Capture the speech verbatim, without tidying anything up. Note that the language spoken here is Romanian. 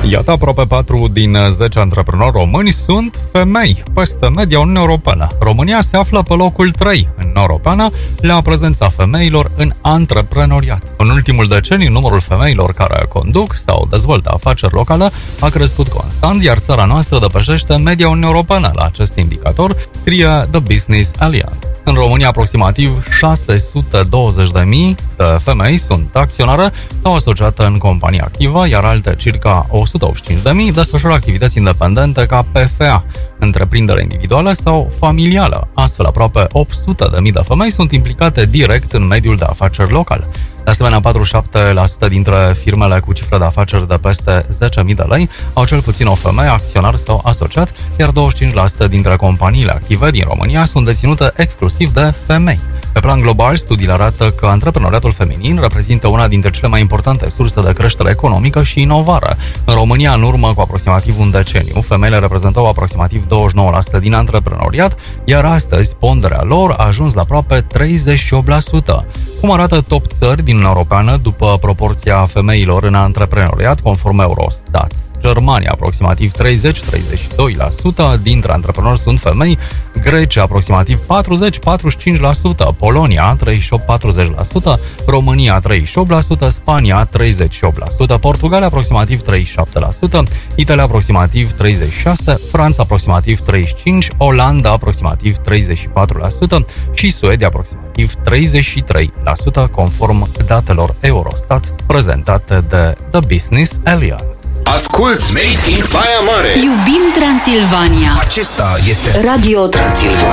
Iată, aproape patru din zece antreprenori români sunt femei, peste media Uniunii Europene. România se află pe locul trei în Uniunea Europeană la prezența femeilor în antreprenoriat. În ultimul deceniu, numărul femeilor care conduc sau dezvoltă afaceri locale a crescut constant, iar țara noastră depășește media Uniunii Europene. La acest indicator scrie The Business Alliance. În România, aproximativ șase sute douăzeci de mii de femei sunt acționare sau asociate în companii activă, iar alte circa o sută optzeci și cinci de mii desfășoară activități independente ca P F A, întreprindere individuală sau familială. Astfel, aproape opt sute de mii de femei sunt implicate direct în mediul de afaceri local. De asemenea, patruzeci și șapte la sută dintre firmele cu cifre de afaceri de peste zece mii de lei au cel puțin o femeie acționar sau asociat, iar douăzeci și cinci la sută dintre companiile active din România sunt deținute exclusiv de femei. Pe plan global, studiile arată că antreprenoriatul feminin reprezintă una dintre cele mai importante surse de creștere economică și inovare. În România, în urmă cu aproximativ un deceniu, femeile reprezentau aproximativ douăzeci și nouă la sută din antreprenoriat, iar astăzi ponderea lor a ajuns la aproape treizeci și opt la sută. Cum arată top țări din Uniunea Europeană după proporția femeilor în antreprenoriat, conform Eurostat? Germania, aproximativ treizeci la treizeci și doi la sută dintre antreprenori sunt femei, Grecia, aproximativ patruzeci la patruzeci și cinci la sută, Polonia, treizeci și opt la patruzeci la sută, România, treizeci și opt la sută, Spania, treizeci și opt la sută, Portugalia, aproximativ treizeci și șapte la sută, Italia, aproximativ treizeci și șase la sută, Franța, aproximativ treizeci și cinci la sută, Olanda, aproximativ treizeci și patru la sută și Suedia, aproximativ treizeci și trei la sută, conform datelor Eurostat prezentate de The Business Alliance. Asculți Made in Baia Mare. Iubim Transilvania. Acesta este Radio Transilvania.